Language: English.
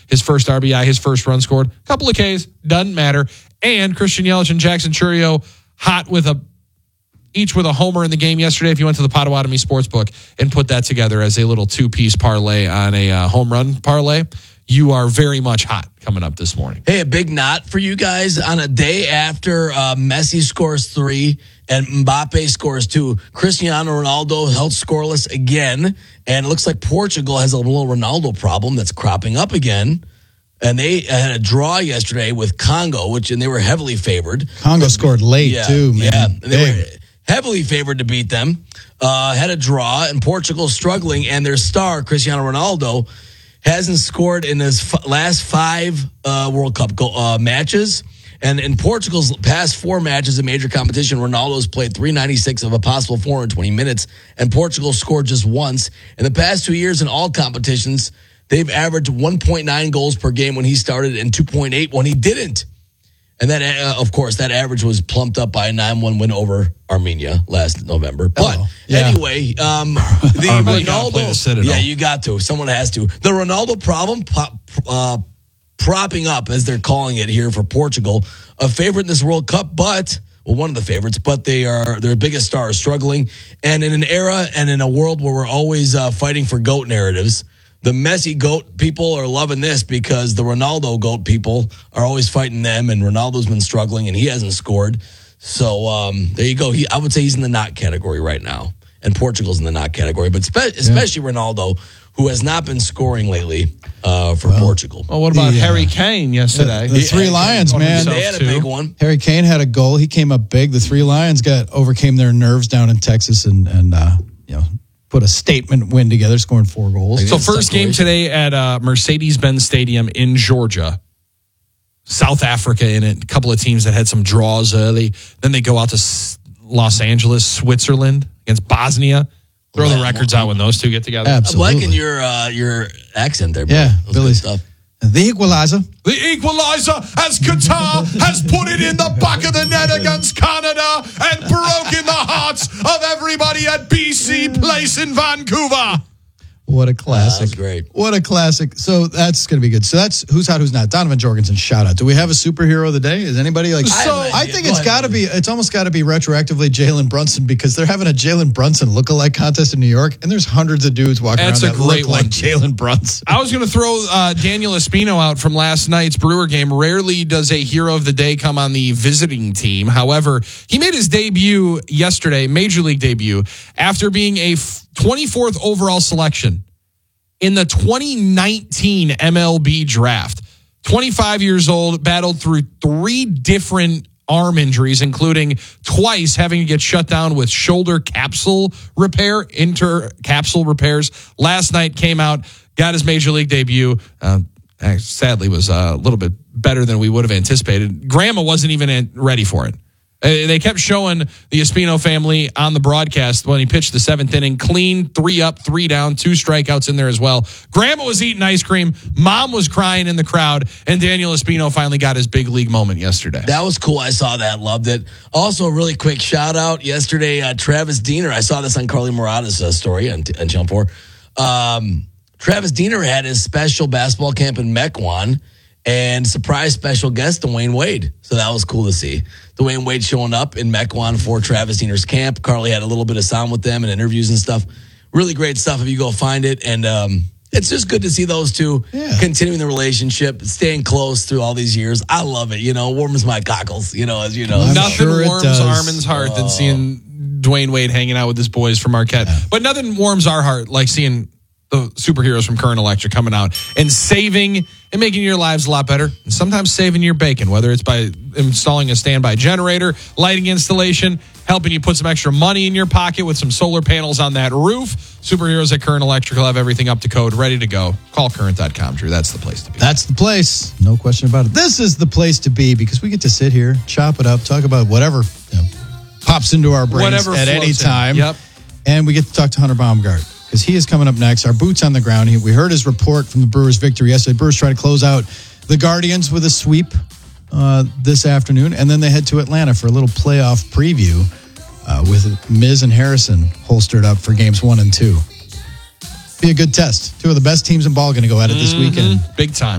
his first RBI, his first run scored. A couple of Ks, doesn't matter. And Christian Yelich and Jackson Chourio hot with each with a homer in the game yesterday. If you went to the Potawatomi Sportsbook and put that together as a little two-piece parlay on a home run parlay, you are very much hot coming up this morning. Hey, a big knot for you guys on a day after Messi scores 3 and Mbappe scores 2. Cristiano Ronaldo held scoreless again, and it looks like Portugal has a little Ronaldo problem that's cropping up again. And they had a draw yesterday with Congo, and they were heavily favored. Congo scored late, too, man. Yeah, they were heavily favored to beat them. Had a draw, and Portugal struggling, and their star, Cristiano Ronaldo, hasn't scored in his last 5 World Cup matches. And in Portugal's past 4 matches in major competition, Ronaldo's played 396 of a possible 420 minutes, and Portugal scored just once. In the past 2 years in all competitions, they've averaged 1.9 goals per game when he started and 2.8 when he didn't. And that, of course, that average was plumped up by a 9-1 win over Armenia last November. But anyway, the Ronaldo, you got to. Someone has to. The Ronaldo problem propping up, as they're calling it here for Portugal, a favorite in this World Cup, but one of the favorites, but their biggest star is struggling. And in an era and in a world where we're always fighting for GOAT narratives, the Messi GOAT people are loving this because the Ronaldo GOAT people are always fighting them, and Ronaldo's been struggling, and he hasn't scored. So there you go. I would say he's in the not category right now, and Portugal's in the not category, but especially Ronaldo, who has not been scoring lately for Portugal. Well, what about Harry Kane yesterday? The Three Lions, man. They had a big one. Harry Kane had a goal. He came up big. The Three Lions overcame their nerves down in Texas and put a statement win together, scoring 4 goals. So first game today at Mercedes-Benz Stadium in Georgia. South Africa in it. A couple of teams that had some draws early. Then they go out to Los Angeles, Switzerland against Bosnia. Throw the records out when those two get together. Absolutely. I'm liking your accent there, bro. Yeah, Billy's stuff. The equalizer. The equalizer as Qatar has put it in the back of the net against Canada and broken the hearts of everybody at BC Place in Vancouver. What a classic. That's great. What a classic. So that's going to be good. So that's who's hot, who's not. Donovan Jorgensen, shout out. Do we have a superhero of the day? Is anybody like... I think it's almost got to be retroactively Jalen Brunson, because they're having a Jalen Brunson lookalike contest in New York, and there's hundreds of dudes walking around that look like Jalen Brunson. I was going to throw Daniel Espino out from last night's Brewer game. Rarely does a hero of the day come on the visiting team. However, he made his debut yesterday, Major League debut, after being a 24th overall selection in the 2019 MLB draft. 25 years old, battled through 3 different arm injuries, including twice having to get shut down with shoulder capsule repair, intercapsule repairs. Last night came out, got his Major League debut. Sadly, was a little bit better than we would have anticipated. Grandma wasn't even ready for it. They kept showing the Espino family on the broadcast when he pitched the 7th inning. Clean, 3 up, 3 down, 2 strikeouts in there as well. Grandma was eating ice cream. Mom was crying in the crowd. And Daniel Espino finally got his big league moment yesterday. That was cool. I saw that. Loved it. Also, a really quick shout out yesterday, Travis Diener. I saw this on Carly Murata's story on Channel 4. Travis Diener had his special basketball camp in Mequon, and surprise special guest, Dwayne Wade. So that was cool to see. Dwayne Wade showing up in Mequon for Travis Diener's camp. Carly had a little bit of sound with them and interviews and stuff. Really great stuff if you go find it. And it's just good to see those two continuing the relationship, staying close through all these years. I love it. Warms my cockles, as you know. Nothing warms Armin's heart than seeing Dwayne Wade hanging out with his boys from Marquette. Yeah. But nothing warms our heart like seeing the superheroes from Current Electric coming out and saving and making your lives a lot better, and sometimes saving your bacon, whether it's by installing a standby generator, lighting installation, helping you put some extra money in your pocket with some solar panels on that roof. Superheroes at Current Electric will have everything up to code, ready to go. Call current.com, Drew. That's the place to be. That's the place. No question about it. This is the place to be, because we get to sit here, chop it up, talk about whatever pops into our brains at any time. Yep. And we get to talk to Hunter Baumgart, because he is coming up next. Our boots on the ground. We heard his report from the Brewers' victory yesterday. Brewers try to close out the Guardians with a sweep this afternoon, and then they head to Atlanta for a little playoff preview with Miz and Harrison holstered up for games 1 and 2. Be a good test. 2 of the best teams in ball going to go at it this weekend. Big time.